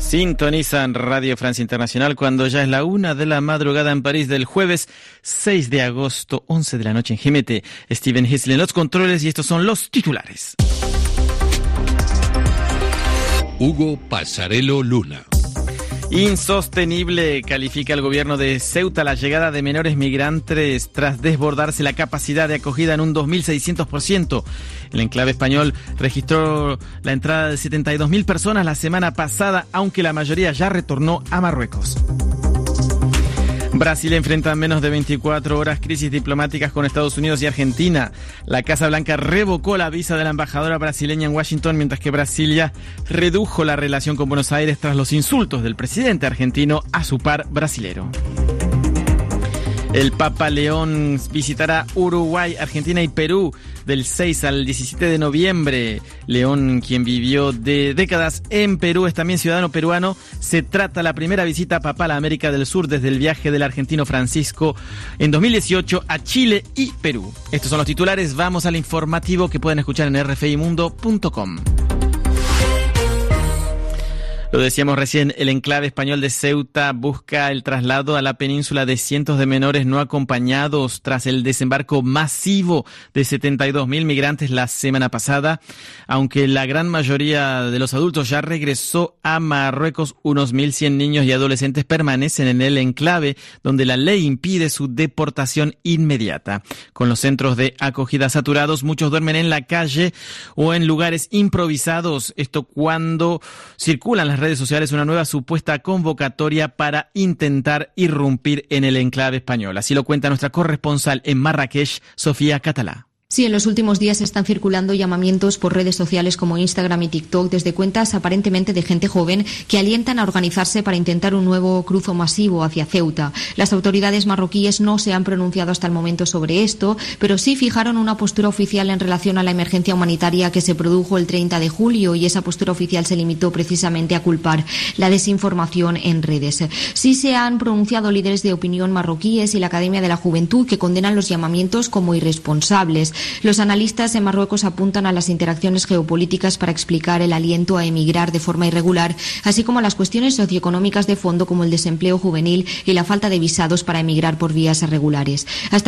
Sintonizan Radio Francia Internacional cuando ya es la 1 de la madrugada en París del jueves 6 de agosto, 11 de la noche en GMT. Steven Hisley en los controles y estos son los titulares. Hugo Pasarello Luna. Insostenible califica el gobierno de Ceuta la llegada de menores migrantes tras desbordarse la capacidad de acogida en un 2.600%. El enclave español registró la entrada de 72.000 personas la semana pasada, aunque la mayoría ya retornó a Marruecos. Brasil enfrenta en menos de 24 horas crisis diplomáticas con Estados Unidos y Argentina. La Casa Blanca revocó la visa de la embajadora brasileña en Washington, mientras que Brasilia redujo la relación con Buenos Aires tras los insultos del presidente argentino a su par brasilero. El Papa León visitará Uruguay, Argentina y Perú del 6 al 17 de noviembre. León, quien vivió de décadas en Perú, es también ciudadano peruano. Se trata la primera visita papal a América del Sur desde el viaje del argentino Francisco en 2018 a Chile y Perú. Estos son los titulares. Vamos al informativo que pueden escuchar en rfimundo.com. Lo decíamos recién, el enclave español de Ceuta busca el traslado a la península de cientos de menores no acompañados tras el desembarco masivo de 72.000 migrantes la semana pasada. Aunque la gran mayoría de los adultos ya regresó a Marruecos, unos 1.100 niños y adolescentes permanecen en el enclave, donde la ley impide su deportación inmediata. Con los centros de acogida saturados, muchos duermen en la calle o en lugares improvisados. Esto cuando circulan las redes sociales una nueva supuesta convocatoria para intentar irrumpir en el enclave español. Así lo cuenta nuestra corresponsal en Marrakech, Sofía Catalá. Sí, en los últimos días están circulando llamamientos por redes sociales como Instagram y TikTok desde cuentas aparentemente de gente joven que alientan a organizarse para intentar un nuevo cruzo masivo hacia Ceuta. Las autoridades marroquíes no se han pronunciado hasta el momento sobre esto, pero sí fijaron una postura oficial en relación a la emergencia humanitaria que se produjo el 30 de julio y esa postura oficial se limitó precisamente a culpar la desinformación en redes. Sí se han pronunciado líderes de opinión marroquíes y la Academia de la Juventud que condenan los llamamientos como irresponsables. Los analistas en Marruecos apuntan a las interacciones geopolíticas para explicar el aliento a emigrar de forma irregular, así como a las cuestiones socioeconómicas de fondo como el desempleo juvenil y la falta de visados para emigrar por vías irregulares. Hasta